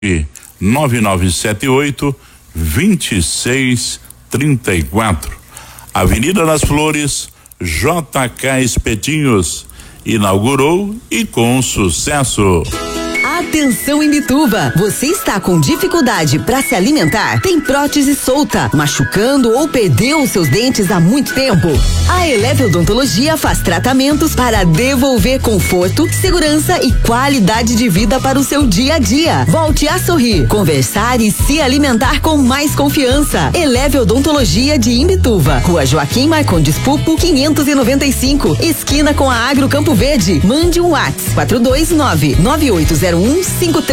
9978-2634. Avenida das Flores, JK Espetinhos. Inaugurou e com sucesso. Atenção Imbituba, você está com dificuldade para se alimentar? Tem prótese solta, machucando ou perdeu os seus dentes há muito tempo? A Eleve Odontologia faz tratamentos para devolver conforto, segurança e qualidade de vida para o seu dia a dia. Volte a sorrir, conversar e se alimentar com mais confiança. Eleve Odontologia de Imbituva, Rua Joaquim Marcondes Pupo, 595, esquina com a Agro Campo Verde. Mande um WhatsApp 429-9801-5323,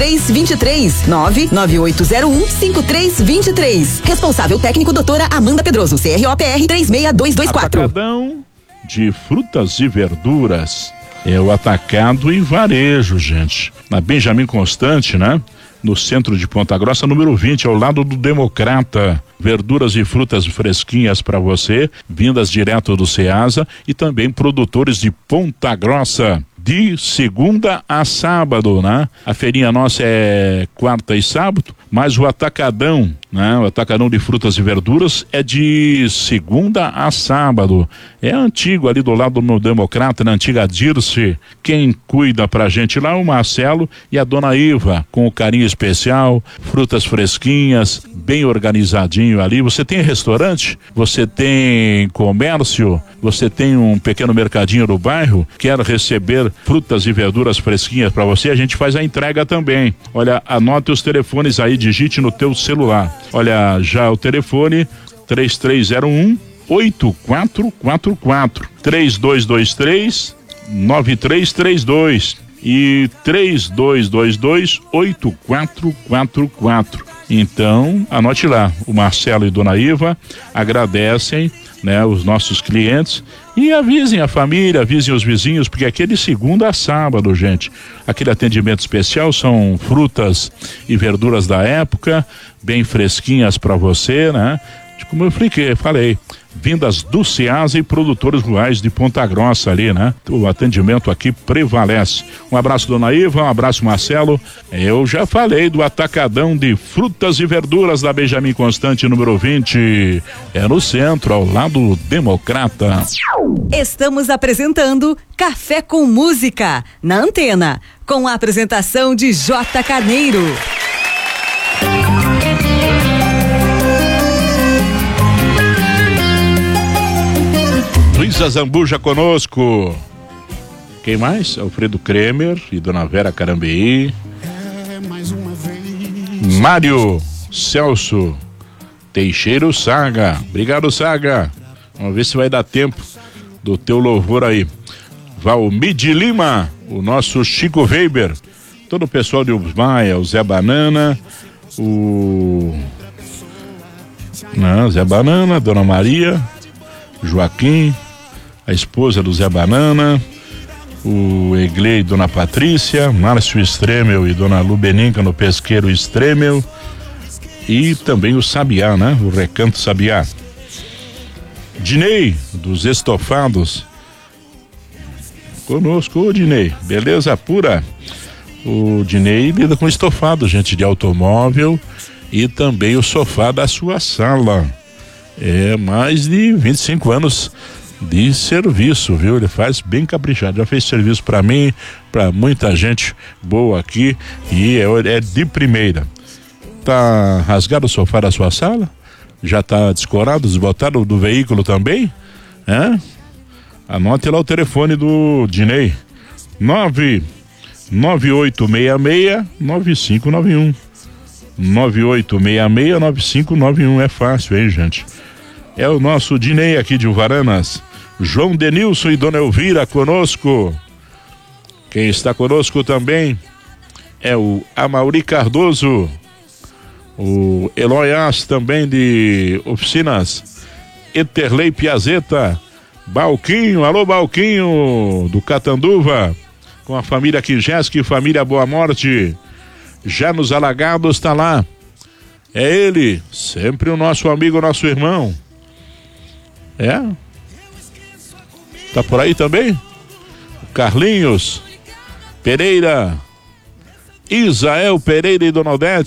99801-5323. Responsável técnico doutora Amanda Pedroso, CROPR 36224. Atacadão de frutas e verduras. É o atacado e varejo, gente. Na Benjamin Constante, né? No centro de Ponta Grossa, número 20, ao lado do Democrata. Verduras e frutas fresquinhas para você, vindas direto do Ceasa, e também produtores de Ponta Grossa. De segunda a sábado, né? A feirinha nossa é quarta e sábado, mas o atacadão, né? O atacadão de frutas e verduras é de segunda a sábado. É antigo, ali do lado do Democrata, na antiga Dirce. Quem cuida pra gente lá é o Marcelo e a dona Iva, com o carinho especial, frutas fresquinhas, bem organizadinho ali. Você tem restaurante? Você tem comércio? Você tem um pequeno mercadinho no bairro? Quer receber frutas e verduras fresquinhas para você? A gente faz a entrega também. Olha, anote os telefones aí, digite no teu celular. Olha, já o telefone 3301-8444, 3223-9332 e 3222-8444. Então, anote lá. O Marcelo e Dona Iva agradecem, né, os nossos clientes, e avisem a família, avisem os vizinhos, porque aqui é de segunda a sábado, gente. Aquele atendimento especial são frutas e verduras da época, bem fresquinhas para você, né? Como eu falei, vindas do Ceasa e produtores rurais de Ponta Grossa ali, né? O atendimento aqui prevalece. Um abraço, Dona Iva, um abraço, Marcelo. Eu já falei do atacadão de frutas e verduras da Benjamin Constante, número 20. É no centro, ao lado do Democrata. Estamos apresentando Café com Música, na Antena, com a apresentação de J. Carneiro. Luísa Zambuja conosco. Quem mais? Alfredo Kremer e Dona Vera Carambeí. Mário Celso Teixeira Saga. Obrigado, Saga. Vamos ver se vai dar tempo do teu louvor aí. Valmir de Lima, o nosso Chico Weber, todo o pessoal de Ubsmaia, o Zé Banana, Zé Banana, Dona Maria, Joaquim, a esposa do Zé Banana, o Eglei e Dona Patrícia, Márcio Stremel e Dona Lubeninca no Pesqueiro Stremel, e também o Sabiá, né? O Recanto Sabiá. Dinei, dos Estofados, conosco. Ô Dinei, beleza pura. O Dinei lida com estofado, gente, de automóvel, e também o sofá da sua sala. É mais de 25 anos de serviço, viu? Ele faz bem caprichado. Já fez serviço para mim, para muita gente boa aqui, e é de primeira. Tá rasgado o sofá da sua sala? Já tá descorado, desbotado do veículo também? Anote lá o telefone do Dinei: 99866-9591. 9866-9591. É fácil, hein, gente? É o nosso Dinei aqui de Uvaranas. João Denilson e Dona Elvira conosco. Quem está conosco também é o Amauri Cardoso, o Eloias também de Oficinas Eterlei Piazeta, Balquinho, alô Balquinho do Catanduva, com a família Kijewski, família Boa Morte. Já nos Alagados está lá, é ele, sempre o nosso amigo, nosso irmão. Tá por aí também? O Carlinhos Pereira Isael Pereira e Dona Odete.